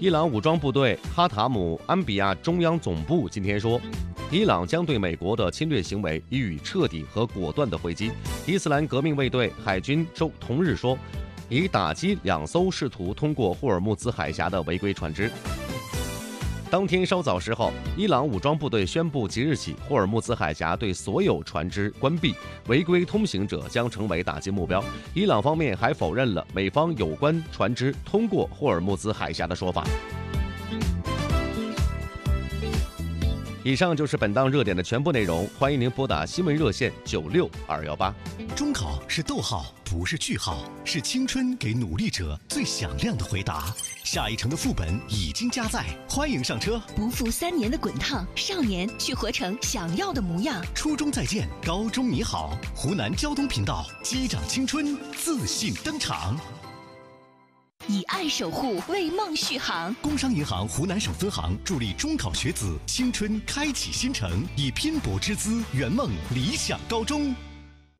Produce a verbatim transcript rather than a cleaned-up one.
伊朗武装部队哈塔姆安比亚中央总部今天说，伊朗将对美国的侵略行为予以彻底和果断的回击。伊斯兰革命卫队海军周同日说，已打击两艘试图通过霍尔木兹海峡的违规船只。当天稍早时候，伊朗武装部队宣布，即日起，霍尔木兹海峡对所有船只关闭，违规通行者将成为打击目标。伊朗方面还否认了美方有关船只通过霍尔木兹海峡的说法。以上就是本档热点的全部内容，欢迎您拨打新闻热线九六二幺八。 中考是逗号，不是句号，是青春给努力者最响亮的回答。下一城的副本已经加载，欢迎上车。 不负三年的滚烫，少年去活成想要的模样。 初中再见，高中你好。湖南交通频道，击掌青春，自信登场。 以爱守护，为梦续航。 工商银行湖南省分行助力中考学子青春开启新程，以拼搏之姿圆梦理想高中。